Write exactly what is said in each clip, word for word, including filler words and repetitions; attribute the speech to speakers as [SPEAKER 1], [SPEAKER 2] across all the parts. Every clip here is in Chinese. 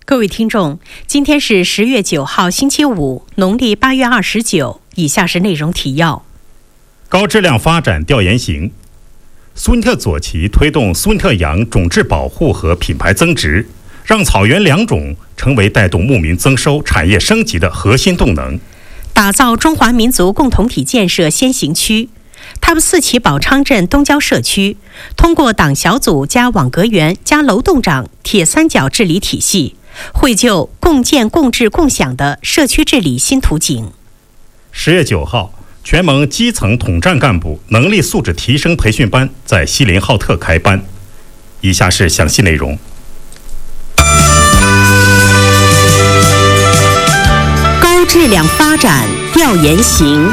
[SPEAKER 1] 各位听众，今天是十月九号星期五，农历八月二十九。以下是内容提要：
[SPEAKER 2] 高质量发展调研行，苏尼特左旗推动苏尼特羊种质保护和品牌增值，让草原良种成为带动牧民增收、产业升级的核心动能。
[SPEAKER 1] 打造中华民族共同体建设先行区。T A P 四旗宝昌镇东郊社区通过党小组加网格员加楼栋长铁三角治理体系，绘就共建共治共享的社区治理新图景。
[SPEAKER 2] 十月九号，全盟基层统战干部能力素质提升培训班在锡林浩特开班。以下是详细内容。
[SPEAKER 1] 高质量发展调研行。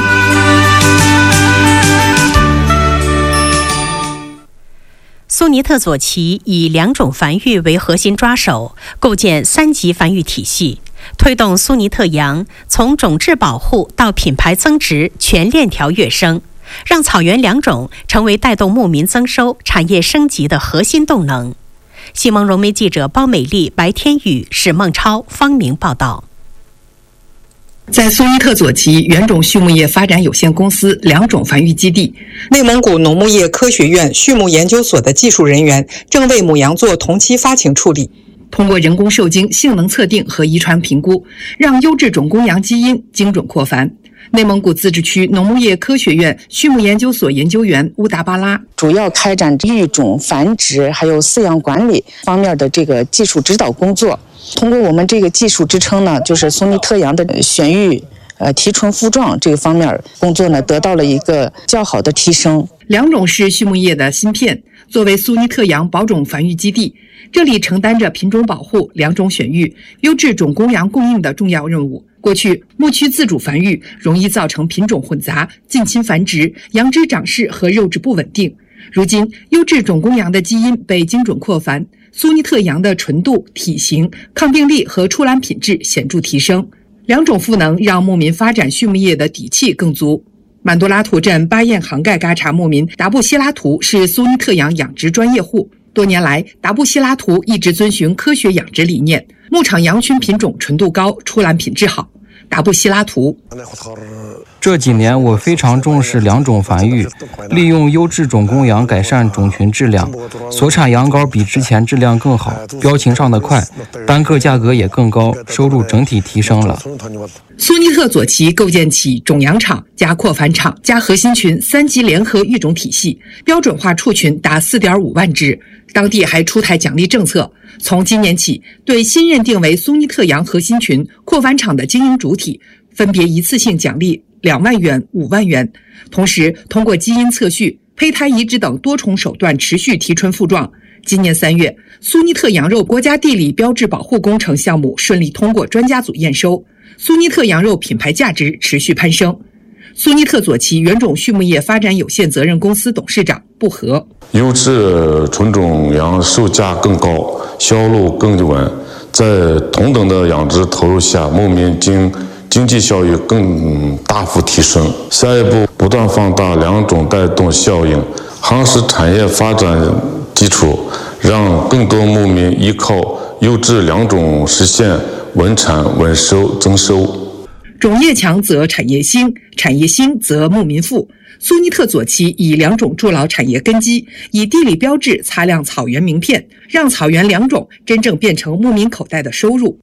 [SPEAKER 1] 苏尼特左旗以两种繁育为核心抓手，构建三级繁育体系，推动苏尼特羊从种质保护到品牌增值全链条跃升，让草原良种成为带动牧民增收、产业升级的核心动能。新闻融媒记者包美丽、白天宇、史梦超、方明报道。
[SPEAKER 3] 在苏尼特左旗原种畜牧业发展有限公司良种繁育基地，内蒙古农牧业科学院畜牧研究所的技术人员正为母羊做同期发情处理，通过人工受精性能测定和遗传评估，让优质种公羊基因精准扩繁。内蒙古自治区农牧业科学院畜牧研究所研究员乌达巴拉
[SPEAKER 4] 主要开展育种、繁殖还有饲养管理方面的这个技术指导工作。通过我们这个技术支撑呢，就是苏尼特羊的选育、呃提纯复壮这个方面工作呢，得到了一个较好的提升。
[SPEAKER 3] 良种是畜牧业的芯片，作为苏尼特羊保种繁育基地，这里承担着品种保护、良种选育、优质种公羊供应的重要任务。过去，牧区自主繁育容易造成品种混杂、近亲繁殖、羊只长势和肉质不稳定。如今，优质种公羊的基因被精准扩繁，苏尼特羊的纯度、体型、抗病力和出栏品质显著提升。良种赋能让牧民发展畜牧业的底气更足。曼多拉图镇巴彦杭盖嘎查牧民达布希拉图是苏尼特羊养殖专业户。多年来，达布希拉图一直遵循科学养殖理念，牧场羊群品种纯度高，出栏品质好。达布希拉图
[SPEAKER 5] 这几年我非常重视良种繁育，利用优质种公羊改善种群质量，所产羊羔比之前质量更好，标情上的快，单个价格也更高，收入整体提升了。
[SPEAKER 3] 苏尼特左旗构建起种羊场加扩繁场加核心群三级联合育种体系，标准化畜群达 四点五万只。当地还出台奖励政策，从今年起，对新认定为苏尼特羊核心群、扩繁场的经营主体，分别一次性奖励两万元、五万元。同时，通过基因测序、胚胎移植等多重手段持续提纯复壮。今年三月，苏尼特羊肉国家地理标志保护工程项目顺利通过专家组验收，苏尼特羊肉品牌价值持续攀升。苏尼特左旗原种畜牧业发展有限责任公司董事长布和：
[SPEAKER 6] 优质纯种羊售价更高，销路更稳，在同等的养殖投入下，牧民经经济效益更大幅提升。下一步不断放大良种带动效应，夯实产业发展基础，让更多牧民依靠优质良种实现稳产稳收增收。
[SPEAKER 3] 种业强则产业兴，产业兴则牧民富。苏尼特左旗以良种筑牢产业根基，以地理标志擦亮草原名片，让草原良种真正变成牧民口袋的收入。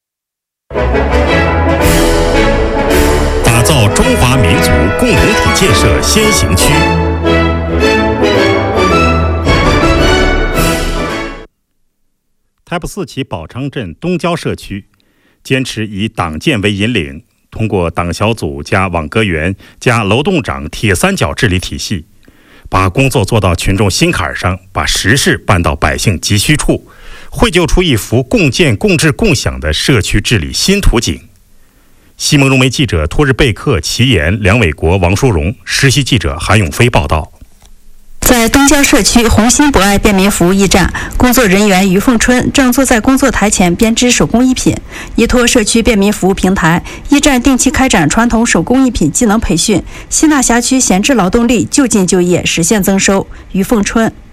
[SPEAKER 2] 打造中华民族共同体建设先行区。T A P 四旗宝昌镇东郊社区坚持以党建为引领，通过党小组加网格员加楼栋长铁三角治理体系，把工作做到群众心坎上，把实事办到百姓急需处，绘就出一幅共建共治共享的社区治理新图景。西蒙融媒记者托日贝克、齐岩、梁伟国、王淑荣，实习记者韩永飞报道。
[SPEAKER 7] 在东郊社区红心博爱便民服务驿站，工作人员于凤春正坐在工作台前编织手工艺品。依托社区便民服务平台，驿站定期开展传统手工艺品技能培训，吸纳辖区闲置劳动力，就近就业，实现增收。于凤春。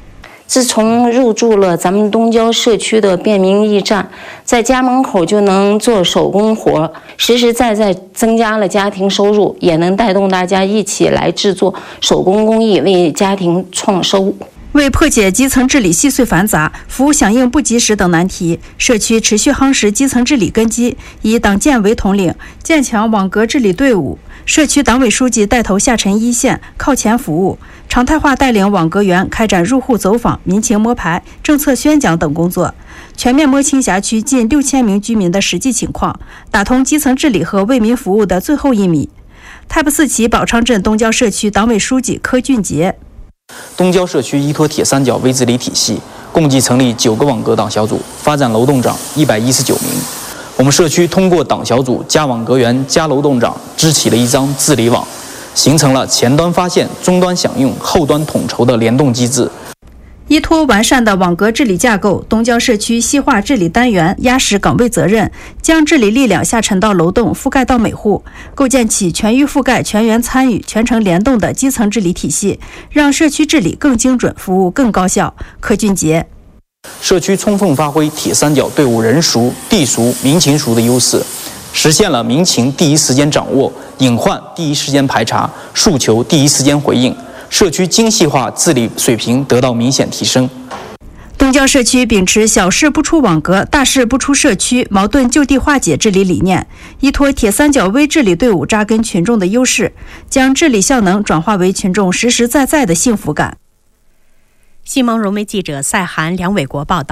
[SPEAKER 8] 自从入驻了咱们东郊社区的便民驿站，在家门口就能做手工活，实实在在增加了家庭收入，也能带动大家一起来制作手工工艺，为家庭创收。
[SPEAKER 7] 为破解基层治理细碎繁杂、服务响应不及时等难题，社区持续夯实基层治理根基，以党建为统领，建强网格治理队伍。社区党委书记带头下沉一线，靠前服务，常态化带领网格员开展入户走访、民情摸排、政策宣讲等工作，全面摸清辖区近六千名居民的实际情况，打通基层治理和为民服务的最后一米。太仆寺旗宝昌镇东郊社区党委书记柯俊杰。
[SPEAKER 9] 东郊社区依托铁三角微治理体系，共计成立九个网格党小组，发展楼栋长一百一十九名。我们社区通过党小组加网格员加楼栋长，织起了一张治理网，形成了前端发现、终端响应、后端统筹的联动机制。
[SPEAKER 7] 依托完善的网格治理架构，东郊社区细化治理单元，压实岗位责任，将治理力量下沉到楼栋，覆盖到每户，构建起全域覆盖、全员参与、全程联动的基层治理体系，让社区治理更精准，服务更高效。柯俊杰。
[SPEAKER 9] 社区充分发挥铁三角队伍人熟、地熟、民情熟的优势，实现了民情第一时间掌握、隐患第一时间排查、诉求第一时间回应，社区精细化治理水平得到明显提升。
[SPEAKER 7] 东郊社区秉持小事不出网格、大事不出社区、矛盾就地化解治理理念，依托铁三角微治理队伍扎根群众的优势，将治理效能转化为群众实实在在的幸福感。
[SPEAKER 1] 新盟融媒记者赛涵、梁伟国报道。